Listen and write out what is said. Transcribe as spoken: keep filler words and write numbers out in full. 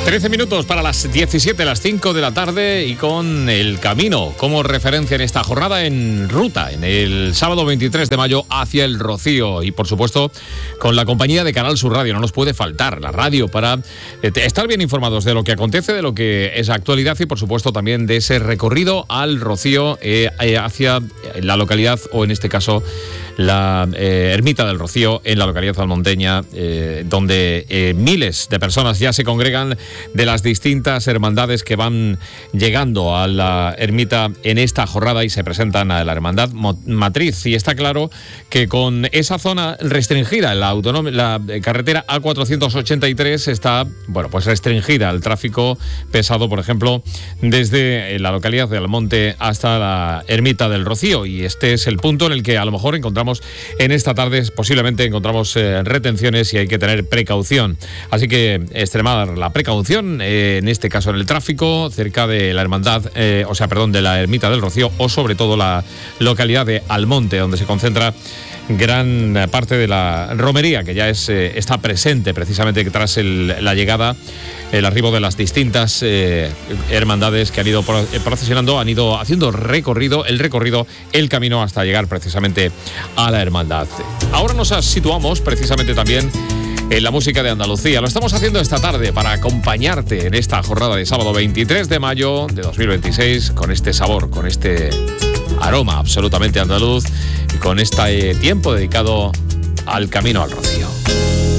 trece minutos para las diecisiete, las cinco de la tarde, y con el camino como referencia en esta jornada en ruta, en el sábado veintitrés de mayo hacia el Rocío, y por supuesto con la compañía de Canal Sur Radio. No nos puede faltar la radio para eh, estar bien informados de lo que acontece, de lo que es actualidad y por supuesto también de ese recorrido al Rocío eh, eh, hacia la localidad, o en este caso la eh, Ermita del Rocío, en la localidad almonteña, eh, donde eh, miles de personas ya se congregan de las distintas hermandades que van llegando a la ermita en esta jornada y se presentan a la hermandad matriz. Y está claro que con esa zona restringida, la, autonom- la carretera A cuatrocientos ochenta y tres está, bueno, pues restringida al tráfico pesado, por ejemplo, desde la localidad de Almonte hasta la ermita del Rocío, y este es el punto en el que a lo mejor encontramos en esta tarde, posiblemente encontramos eh, retenciones, y hay que tener precaución. Así que extremar la precaución, eh, en este caso en el tráfico, cerca de la hermandad, eh, o sea, perdón, de la ermita del Rocío, o sobre todo la localidad de Almonte, donde se concentra gran parte de la romería, que ya es, eh, está presente precisamente tras el, la llegada, el arribo de las distintas eh, hermandades que han ido procesionando, han ido haciendo recorrido, el recorrido, el camino hasta llegar precisamente a la hermandad. Ahora nos situamos precisamente también en la música de Andalucía. Lo estamos haciendo esta tarde para acompañarte en esta jornada de sábado veintitrés de mayo de dos mil veintiséis, con este sabor, con este aroma absolutamente andaluz y con este tiempo dedicado al camino al Rocío.